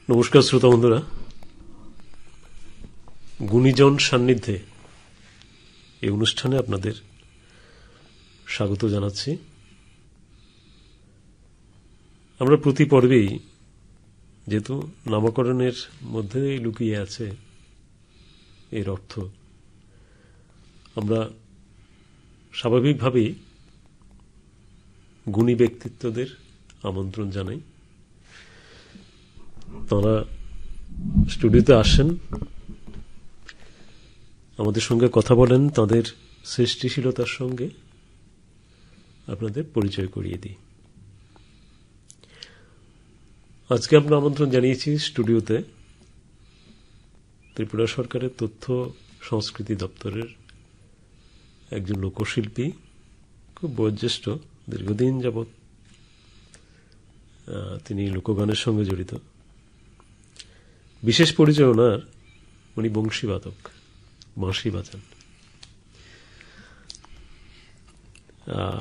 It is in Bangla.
নমস্কার শ্রোতা বন্ধুরা, গুণীজন সান্নিধ্যে এই অনুষ্ঠানে আপনাদের স্বাগত জানাচ্ছি। আমরা প্রতি পর্বেই, যেহেতু নামকরণের মধ্যে লুকিয়ে আছে এর অর্থ, আমরা স্বাভাবিকভাবেই গুণী ব্যক্তিত্বদের আমন্ত্রণ জানাই। তাঁরা স্টুডিওতে আসেন, আমাদের সঙ্গে কথা বলেন, তাঁদের সৃষ্টিশীলতার সঙ্গে আপনাদের পরিচয় করিয়ে দিই। আজকে আমরা আমন্ত্রণ জানিয়েছি স্টুডিওতে ত্রিপুরা সরকারের তথ্য সংস্কৃতি দপ্তরের একজন লোকশিল্পী, খুব বয়োজ্যেষ্ঠ, দীর্ঘদিন যাবৎ তিনি লোকগানের সঙ্গে জড়িত। বিশেষ পরিচয় ওনার, উনি বংশীবাদক, বাঁশি বাজান।